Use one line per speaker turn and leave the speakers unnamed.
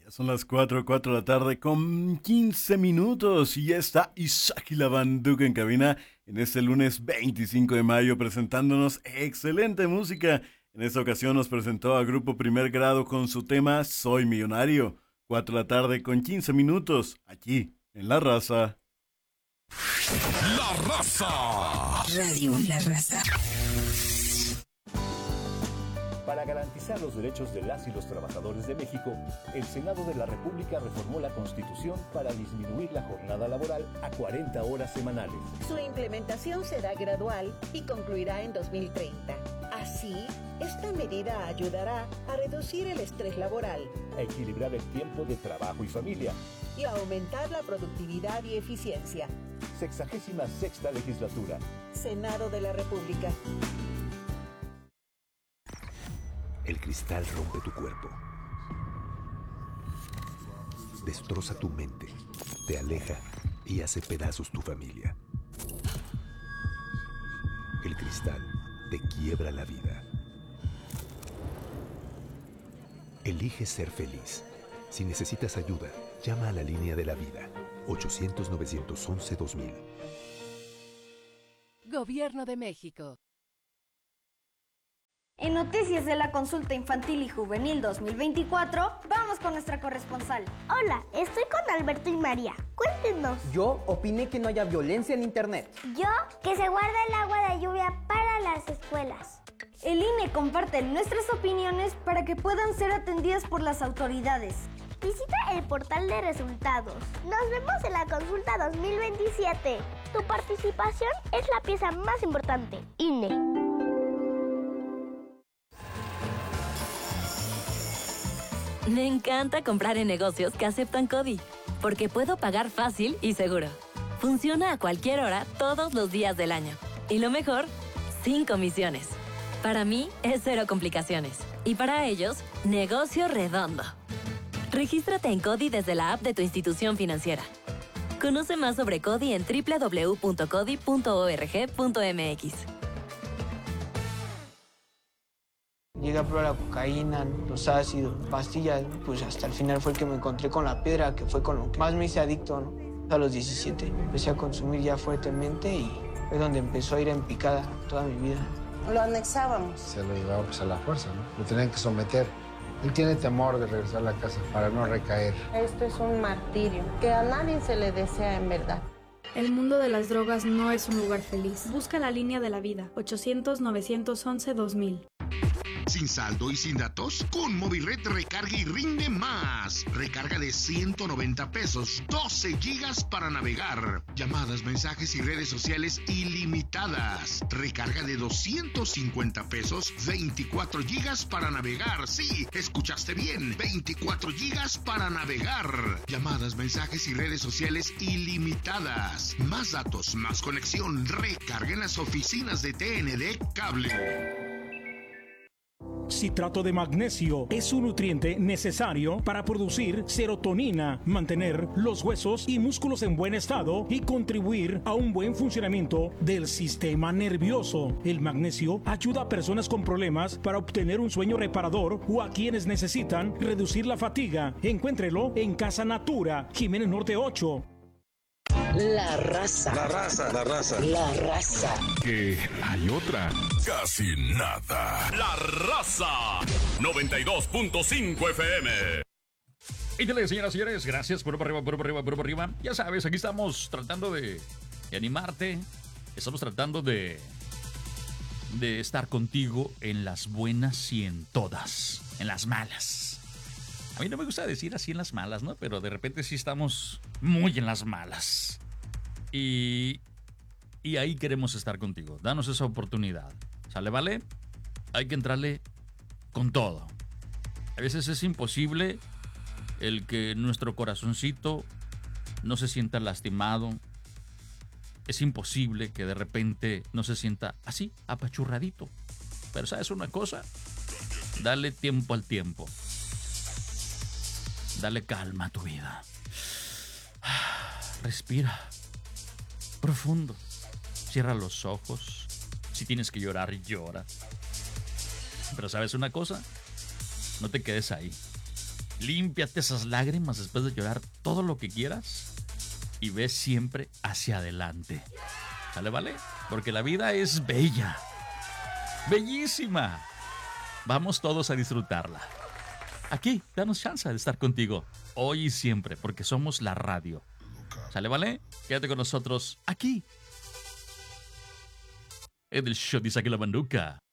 Son las 4 de la tarde con 15 minutos y ya está Isaki la Banduca en cabina en este lunes 25 de mayo presentándonos excelente música. En esta ocasión nos presentó a Grupo Primer Grado con su tema Soy Millonario. 4 de la tarde con 15 minutos aquí en La Raza.
La Raza.
Radio La Raza.
Para garantizar los derechos de las y los trabajadores de México, el Senado de la República reformó la Constitución para disminuir la jornada laboral a 40 horas semanales.
Su implementación será gradual y concluirá en 2030. Así, esta medida ayudará a reducir el estrés laboral,
a equilibrar el tiempo de trabajo y familia
y a aumentar la productividad y eficiencia.
66ª Legislatura.
Senado de la República.
El cristal rompe tu cuerpo, destroza tu mente, te aleja y hace pedazos tu familia. El cristal te quiebra la vida. Elige ser feliz. Si necesitas ayuda, llama a la línea de la vida, 800-911-2000.
Gobierno de México.
En Noticias de la Consulta Infantil y Juvenil 2024, vamos con nuestra corresponsal.
Hola, estoy con Alberto y María. Cuéntenos.
Yo opiné que no haya violencia en internet.
Yo, que se guarda el agua de lluvia para las escuelas.
El INE comparte nuestras opiniones para que puedan ser atendidas por las autoridades.
Visita el portal de resultados. Nos vemos en la consulta 2027. Tu participación es la pieza más importante. INE.
Me encanta comprar en negocios que aceptan CODI, porque puedo pagar fácil y seguro. Funciona a cualquier hora, todos los días del año. Y lo mejor, sin comisiones. Para mí, es cero complicaciones. Y para ellos, negocio redondo. Regístrate en CODI desde la app de tu institución financiera. Conoce más sobre CODI en www.codi.org.mx.
Llegué a probar la cocaína, los ácidos, pastillas, pues hasta el final fue el que me encontré con la piedra, que fue con lo que más me hice adicto, ¿no? A los 17 empecé a consumir ya fuertemente y fue donde empezó a ir en picada toda mi vida.
Lo anexábamos.
Se lo llevaba pues a la fuerza, ¿no? Lo tenían que someter. Él tiene temor de regresar a la casa para no recaer.
Esto es un martirio que a nadie se le desea en verdad.
El mundo de las drogas no es un lugar feliz. Busca la línea de la vida, 800-911-2000.
Sin saldo y sin datos, con Movilred recarga y rinde más. Recarga de 190 pesos, 12 gigas para navegar. Llamadas, mensajes y redes sociales ilimitadas. Recarga de 250 pesos, 24 gigas para navegar. Sí, escuchaste bien, 24 gigas para navegar. Llamadas, mensajes y redes sociales ilimitadas. Más datos, más conexión. Recarga en las oficinas de TND Cable.
Citrato de magnesio es un nutriente necesario para producir serotonina, mantener los huesos y músculos en buen estado y contribuir a un buen funcionamiento del sistema nervioso. El magnesio ayuda a personas con problemas para obtener un sueño reparador o a quienes necesitan reducir la fatiga. Encuéntrelo en Casa Natura, Jiménez Norte 8.
La Raza.
La Raza. La Raza.
La Raza.
Que hay otra. Casi nada.
La Raza. 92.5 FM. Y dale, señoras y señores, gracias por arriba. Ya sabes, aquí estamos tratando de animarte. Estamos tratando de estar contigo en las buenas y en todas. En las malas. A mí no me gusta decir así en las malas, ¿no? Pero de repente sí estamos muy en las malas. Y ahí queremos estar contigo. Danos esa oportunidad. ¿Sale, vale? Hay que entrarle con todo. A veces es imposible el que nuestro corazoncito no se sienta lastimado. Es imposible que de repente no se sienta así, apachurradito. Pero ¿sabes una cosa? Dale tiempo al tiempo. Dale calma a tu vida. Respira profundo. Cierra los ojos. Si tienes que llorar, llora. Pero ¿sabes una cosa? No te quedes ahí. límpiate esas lágrimas después de llorar todo lo que quieras y ve siempre hacia adelante. ¿Sale, vale? Porque la vida es bella, bellísima. Vamos todos a disfrutarla. Aquí, danos chance de estar contigo hoy y siempre, porque somos la radio. ¿Sale, vale? Quédate con nosotros aquí en el show de Isaac y la Banduca.